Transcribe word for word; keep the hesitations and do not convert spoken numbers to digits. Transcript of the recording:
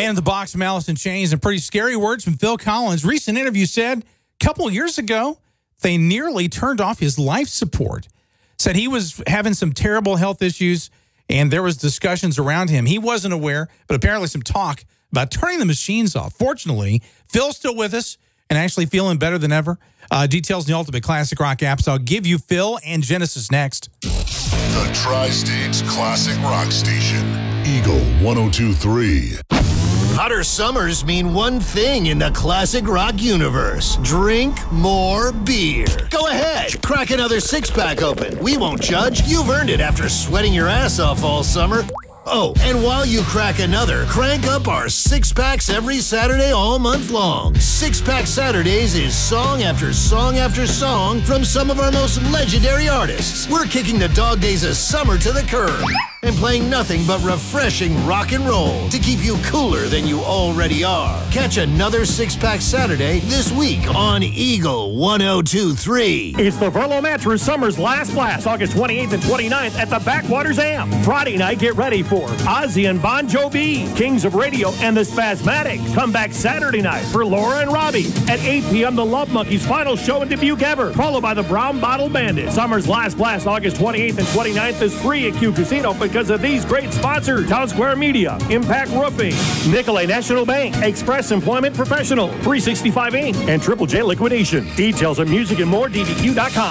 Man in the Box, Malice in Chains, and pretty scary words from Phil Collins. Recent interview said a couple years ago they nearly turned off his life support. Said he was having some terrible health issues, and there was discussions around him. He wasn't aware, but apparently some talk about turning the machines off. Fortunately, Phil's still with us and actually feeling better than ever. Uh, details in the Ultimate Classic Rock app. So I'll give you Phil and Genesis next. The Tri-States Classic Rock Station, Eagle one oh two point three. Hotter summers mean one thing in the classic rock universe. Drink more beer. Go ahead, crack another six-pack open. We won't judge. You've earned it after sweating your ass off all summer. Oh, and while you crack another, crank up our six-packs every Saturday all month long. Six-Pack Saturdays is song after song after song from some of our most legendary artists. We're kicking the dog days of summer to the curb and playing nothing but refreshing rock and roll to keep you cooler than you already are. Catch another Six-Pack Saturday this week on Eagle one oh two point three. It's the Verlo Mattress Summer's Last Blast, August twenty-eighth and twenty-ninth at the Backwaters Amp. Friday night, get ready for Ozzy and Bon Jovi, Kings of Radio, and the Spasmatics. Come back Saturday night for Laura and Robbie. At eight p.m., the Love Monkeys' final show in Dubuque ever, followed by the Brown Bottle Bandit. Summer's Last Blast, August twenty-eighth and twenty-ninth is free at Q Casino because of these great sponsors: Town Square Media, Impact Roofing, Nicolay National Bank, Express Employment Professional, three sixty-five Incorporated, and Triple J Liquidation. Details on music and more, D D Q dot com.